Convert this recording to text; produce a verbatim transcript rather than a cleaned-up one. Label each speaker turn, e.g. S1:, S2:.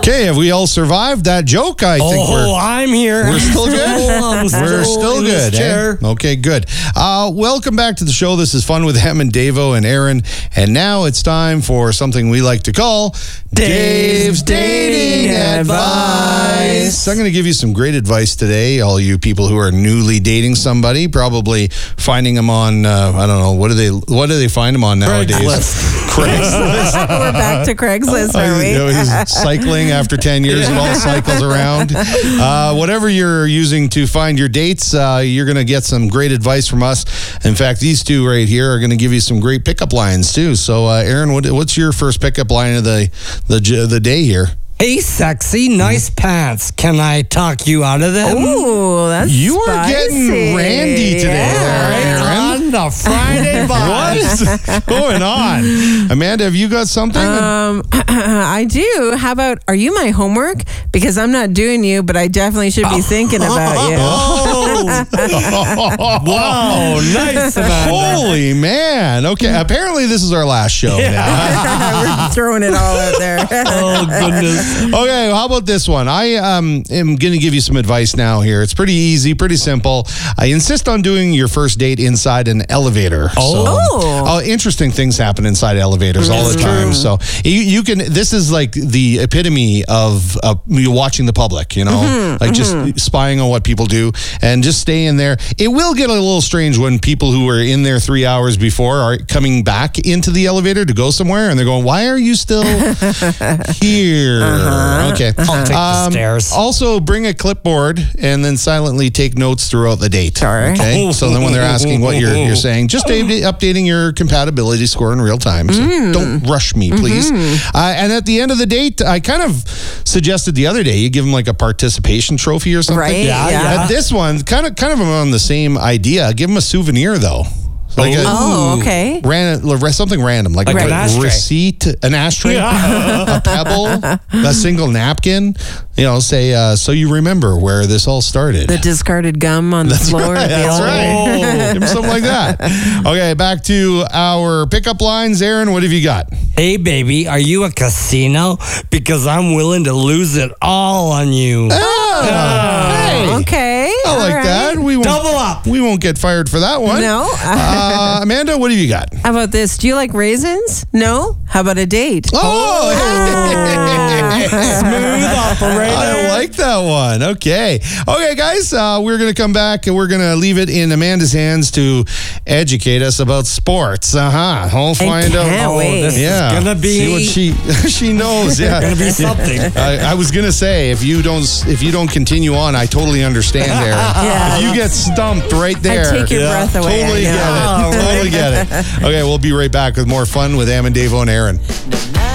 S1: Okay, have we all survived that joke? I think
S2: oh,
S1: we're
S2: I'm here.
S1: we're still good.
S2: I'm
S1: We're still
S2: in this
S1: good.
S2: chair.
S1: Eh? Okay, good. Uh, welcome back to the show. This is Fun with Em and Davo and Aaron. And now it's time for something we like to call Dave's Dating Advice. I'm going to give you some great advice today, all you people who are newly dating somebody, probably finding them on, uh, I don't know, what do they what do they find them on nowadays?
S2: Craigslist.
S1: Craigslist.
S3: We're back to Craigslist, are we?
S1: You know, he's cycling after ten years. It all cycles around. Uh, whatever you're using to find your dates, uh, you're going to get some great advice from us. In fact, these two right here are going to give you some great pickup lines too. So, uh, Aaron, what, what's your first pickup line of the the the day here?
S2: Hey, sexy, nice pants. Can I talk you out of them?
S3: Ooh, that's
S1: You are
S3: spicy.
S1: getting randy today,
S3: Yeah.
S1: Aaron.
S2: On the Friday
S1: What
S2: vibes.
S1: is going on? Amanda, have you got something?
S3: Um, I do. How about, are you my homework? Because I'm not doing you, but I definitely should be thinking about you.
S2: Oh, wow, nice, Amanda.
S1: Holy man. Okay, apparently this is our last show now.
S3: We're throwing it all out there.
S2: Oh, goodness.
S1: Okay, well, how about this one? I um, am going to give you some advice now here. It's pretty easy, pretty simple. I insist on doing your first date inside an elevator.
S2: Oh.
S1: So, uh, interesting things happen inside elevators all the
S2: That's
S1: time.
S2: true.
S1: So you, you can, this is like the epitome of uh, you watching the public, you know,
S3: Mm-hmm,
S1: like just spying on what people do and just stay in there. It will get a little strange when people who were in there three hours before are coming back into the elevator to go somewhere and they're going, why are you still here?
S3: Uh-huh.
S1: Okay.
S2: I'll take the stairs.
S1: Also, bring a clipboard and then silently take notes throughout the date.
S3: Sure.
S1: Okay. So then when they're asking what you're you're saying, just update- updating your compatibility score in real time. So
S3: Mm.
S1: don't rush me, please.
S3: Mm-hmm.
S1: Uh, and at the end of the date, I kind of suggested the other day you give them like a participation trophy or something.
S3: Right,
S2: Yeah,
S3: yeah.
S2: yeah.
S1: At this one, kind of kind of on the same idea. Give them a souvenir though. Like a,
S3: Oh, okay.
S1: Ran, something random, like,
S2: Like
S1: a
S2: an ashtray.
S1: receipt, an ashtray,
S2: Yeah.
S1: a pebble, a single napkin. You know, say, uh, so you remember where this all started.
S3: The discarded gum on the floor.
S1: Right,
S3: at the
S1: that's
S3: elevator.
S1: right. Give him something like that. Okay, back to our pickup lines. Aaron, what have you got?
S2: Hey, baby, are you a casino? Because I'm willing to lose it all on you.
S1: Oh, hey.
S3: Okay.
S1: I
S3: all
S1: like
S3: right.
S1: that. We won't,
S2: Double up.
S1: we won't get fired for that one.
S3: No.
S1: Uh, Amanda, what have you got?
S3: How about this? Do you like raisins? No? How about a date?
S1: Oh,
S2: Smooth operator.
S1: I like that one. Okay. Okay, guys, uh, we're going to come back and we're going to leave it in Amanda's hands to educate us about sports. Uh-huh. I'll find out.
S3: can't
S2: Oh,
S3: wait.
S2: this
S1: Yeah.
S2: is gonna be
S1: See what she she knows. Yeah.
S2: gonna be something.
S1: I, I was gonna say if you don't if you don't continue on, I totally understand there.
S3: Yeah.
S1: If you get stumped right there,
S3: I take your
S2: Yeah.
S3: breath away.
S1: totally
S3: I
S1: get
S3: know.
S1: it. Totally get it. Okay, we'll be right back with more fun with Am and Davo and Aaron.